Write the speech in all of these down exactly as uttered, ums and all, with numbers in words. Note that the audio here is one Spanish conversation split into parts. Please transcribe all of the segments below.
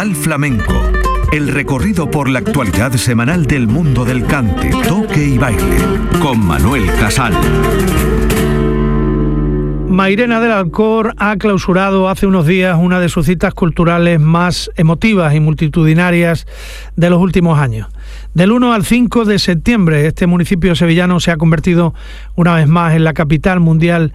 Festival Flamenco. El recorrido por la actualidad semanal del mundo del cante, toque y baile. Con Manuel Casal. Mairena del Alcor ha clausurado hace unos días una de sus citas culturales más emotivas y multitudinarias de los últimos años. Del uno al cinco de septiembre, este municipio sevillano se ha convertido una vez más en la capital mundial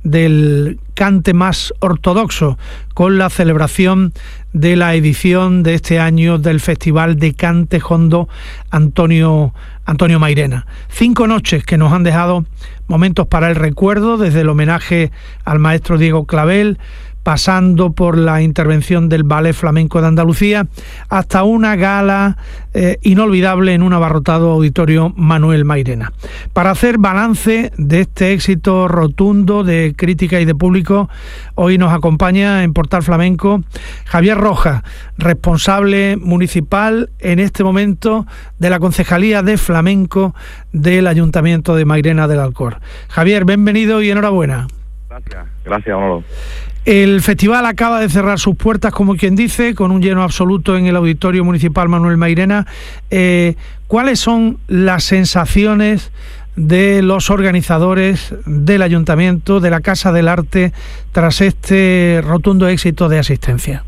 del cante más ortodoxo, con la celebración de la edición de este año del Festival de Cante Jondo Antonio, Antonio Mairena. Cinco noches que nos han dejado momentos para el recuerdo, desde el homenaje al maestro Diego Clavel, pasando por la intervención del Ballet Flamenco de Andalucía, hasta una gala eh, inolvidable en un abarrotado auditorio Manuel Mairena. Para hacer balance de este éxito rotundo de crítica y de público, hoy nos acompaña en Portal Flamenco Javier Rojas, responsable municipal en este momento de la Concejalía de Flamenco del Ayuntamiento de Mairena del Alcor. Javier, bienvenido y enhorabuena. Gracias, gracias, Manolo. El festival acaba de cerrar sus puertas, como quien dice, con un lleno absoluto en el Auditorio Municipal Manuel Mairena. Eh, ¿Cuáles son las sensaciones de los organizadores, del Ayuntamiento, de la Casa del Arte, tras este rotundo éxito de asistencia?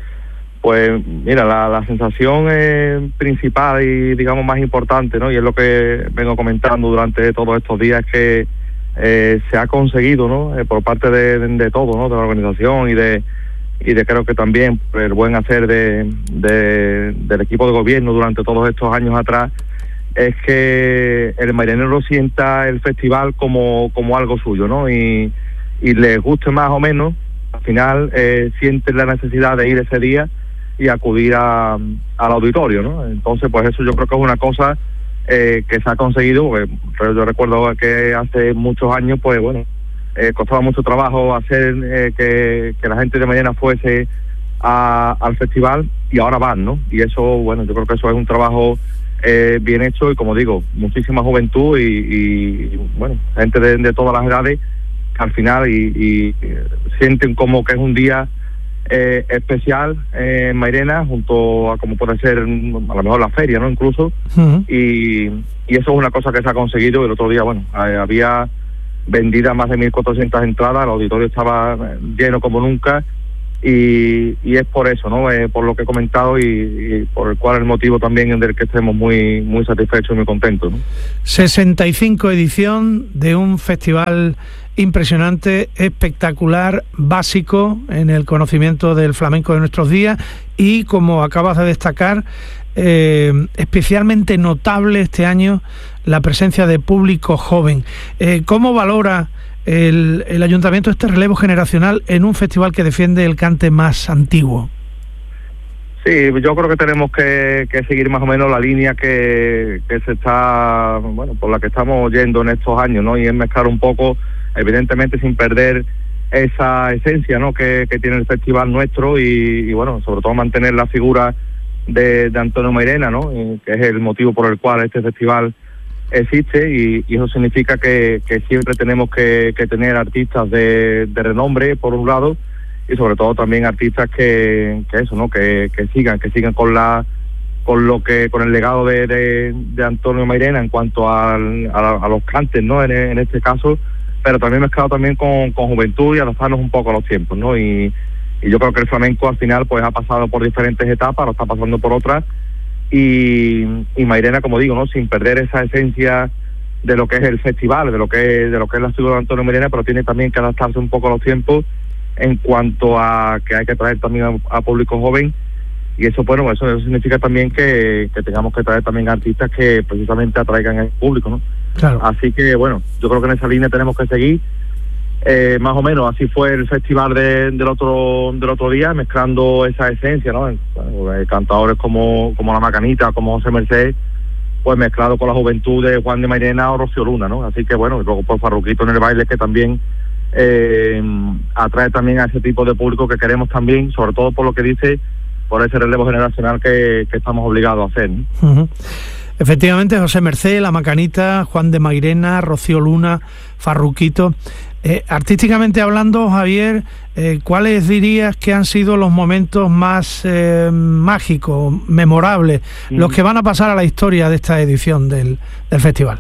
Pues mira, la, la sensación eh, principal y digamos más importante, ¿no? Y es lo que vengo comentando durante todos estos días, que Eh, se ha conseguido, ¿no? Eh, por parte de, de, de todo, ¿no? De la organización y de y de creo que también el buen hacer de, de del equipo de gobierno durante todos estos años atrás, es que el mairenero sienta el festival como como algo suyo, ¿no? Y, y les guste más o menos, al final eh, sienten la necesidad de ir ese día y acudir a, al auditorio, ¿no? Entonces, pues eso yo creo que es una cosa Eh, que se ha conseguido, porque yo recuerdo que hace muchos años, pues bueno, eh, costaba mucho trabajo hacer eh, que, que la gente de Mairena fuese a, al festival, y ahora van, ¿no? Y eso, bueno, yo creo que eso es un trabajo eh, bien hecho, y como digo, muchísima juventud y, y bueno, gente de, de todas las edades, que al final y, y sienten como que es un día Eh, especial eh, en Mairena, junto a como puede ser a lo mejor la feria, ¿no? Incluso, uh-huh. y, y eso es una cosa que se ha conseguido. El otro día, bueno, eh, había vendidas más de mil cuatrocientas entradas, el auditorio estaba lleno como nunca, y, y es por eso, ¿no? Eh, por lo que he comentado, y, y por el cual el motivo también del que estemos muy muy satisfechos y muy contentos, ¿no? sesenta y cinco edición de un festival impresionante, espectacular, básico en el conocimiento del flamenco de nuestros días, y como acabas de destacar, eh, especialmente notable este año la presencia de público joven. Eh, ¿Cómo valora el, el Ayuntamiento este relevo generacional en un festival que defiende el cante más antiguo? Sí, yo creo que tenemos que, que seguir más o menos la línea que, que se está, bueno, por la que estamos yendo en estos años, ¿no? Y es mezclar un poco, evidentemente sin perder esa esencia, ¿no? que, que tiene el festival nuestro, y, y bueno, sobre todo mantener la figura de, de Antonio Mairena, ¿no? Y que es el motivo por el cual este festival existe, y, y eso significa que, que siempre tenemos que, que tener artistas de, de renombre, por un lado, y sobre todo también artistas que, que eso, ¿no? Que, que sigan, que sigan con la con lo que con el legado de, de, de Antonio Mairena en cuanto al, a, a los cantes, ¿no? En, en este caso, pero también mezclado también con, con juventud y adaptarnos un poco a los tiempos, ¿no? Y, y yo creo que el flamenco al final pues ha pasado por diferentes etapas, lo está pasando por otras, y, y Mairena, como digo, ¿no? Sin perder esa esencia de lo que es el festival, de lo que es, de lo que es la figura de Antonio Mairena, pero tiene también que adaptarse un poco a los tiempos en cuanto a que hay que traer también a, a público joven, y eso, bueno, eso, eso significa también que, que tengamos que traer también artistas que precisamente atraigan al público, ¿no? Claro. Así que, bueno, yo creo que en esa línea tenemos que seguir, eh, más o menos así fue el festival de, del otro del otro día, mezclando esa esencia, ¿no? Bueno, eh, cantadores como, como La Macanita, como José Merced, pues mezclado con la juventud de Juan de Mairena o Rocío Luna, ¿no? Así que, bueno, y luego por Farruquito en el baile, que también Eh, atrae también a ese tipo de público que queremos también, sobre todo por lo que dice, por ese relevo generacional que, que estamos obligados a hacer, ¿no? Uh-huh. Efectivamente, José Merced, La Macanita, Juan de Mairena, Rocío Luna, Farruquito. Eh, artísticamente hablando, Javier, eh, ¿cuáles dirías que han sido los momentos más eh, mágicos, memorables, mm. los que van a pasar a la historia de esta edición del, del festival?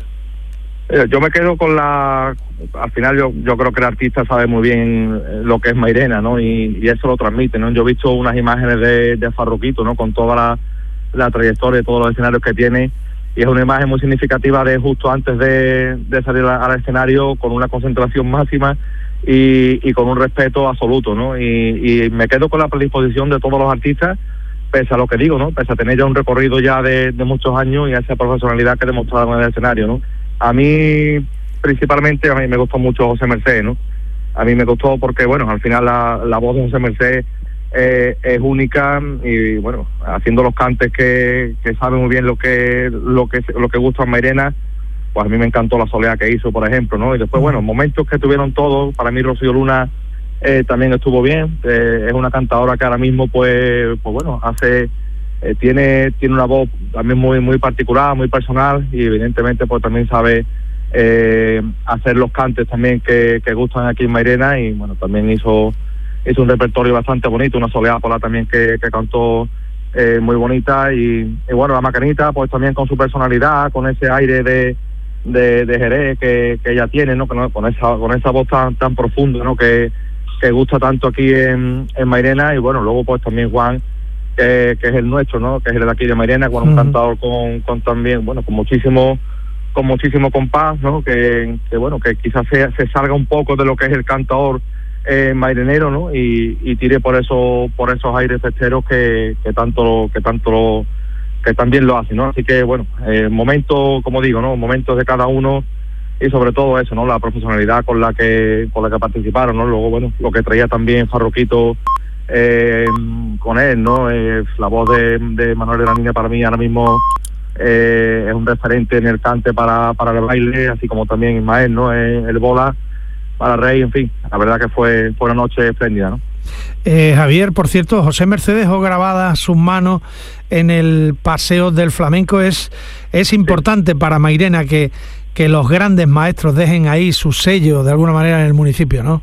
Eh, yo me quedo con la... Al final yo yo creo que el artista sabe muy bien lo que es Mairena, ¿no? Y, y eso lo transmite, ¿no? Yo he visto unas imágenes de, de Farruquito, ¿no? Con toda la, la trayectoria de todos los escenarios que tiene, y es una imagen muy significativa de justo antes de, de salir al escenario, con una concentración máxima y, y con un respeto absoluto, ¿no? Y, y me quedo con la predisposición de todos los artistas, pese a lo que digo, ¿no? Pese a tener ya un recorrido ya de, de muchos años y a esa profesionalidad que demostraron en el escenario, ¿no? A mí, principalmente, a mí me gustó mucho José Merced, ¿no? A mí me gustó porque, bueno, al final la, la voz de José Merced eh, es única y, bueno, haciendo los cantes que, que sabe muy bien lo que lo que lo que gusta a Mairena, pues a mí me encantó la soleá que hizo, por ejemplo, ¿no? Y después, bueno, momentos que tuvieron todos, para mí Rocío Luna eh, también estuvo bien, eh, es una cantadora que ahora mismo, pues, pues bueno, hace... Eh, tiene tiene una voz también muy muy particular, muy personal, y evidentemente pues también sabe eh, hacer los cantes también que, que gustan aquí en Mairena, y bueno, también hizo hizo un repertorio bastante bonito, una soleá pola también que, que cantó eh, muy bonita, y, y bueno, la Macanita pues también con su personalidad, con ese aire de de, de Jerez que, que ella tiene, ¿no? Con, con esa con esa voz tan tan profunda, ¿no? que, que gusta tanto aquí en, en Mairena. Y bueno, luego pues también Juan, Que, que es el nuestro, ¿no? Que es el de aquí de Mairena, con un uh-huh. cantador con, con también, bueno, con muchísimo con muchísimo compás, ¿no? Que, que bueno, que quizás se, se salga un poco de lo que es el cantador eh, mairenero, ¿no? Y, y tire por eso por esos aires festeros que, que tanto que tanto que también lo hacen, ¿no? Así que bueno, eh, momentos, como digo, ¿no? Momentos de cada uno, y sobre todo eso, ¿no? La profesionalidad con la que con la que participaron, ¿no? Luego, bueno, lo que traía también Farruquito Eh, con él, ¿no? Eh, la voz de, de Manuel de la Niña para mí ahora mismo eh, es un referente en el cante para, para el baile, así como también Ismael, ¿no? Eh, el bola para Rey, en fin, la verdad que fue, fue una noche espléndida, ¿no? Eh, Javier, por cierto, José Merced dejó grabadas sus manos en el Paseo del Flamenco. Es, es importante sí. para Mairena que, que los grandes maestros dejen ahí su sello de alguna manera en el municipio, ¿no?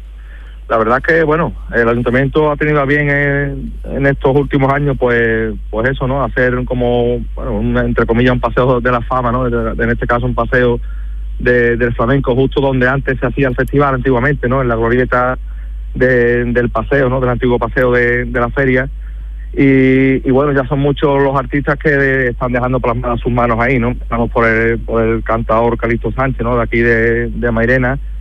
La verdad que, bueno, el ayuntamiento ha tenido a bien en, en estos últimos años, pues pues eso, ¿no? Hacer como, bueno, un, entre comillas, un paseo de la fama, ¿no? De, de, en este caso un paseo de, del flamenco, justo donde antes se hacía el festival antiguamente, ¿no? En la glorieta de, del paseo, ¿no? Del antiguo paseo de, de la feria. Y, y bueno, ya son muchos los artistas que están dejando plasmadas sus manos ahí, ¿no? Estamos por el, por el cantador Calixto Sánchez, ¿no? De aquí de, de Mairena.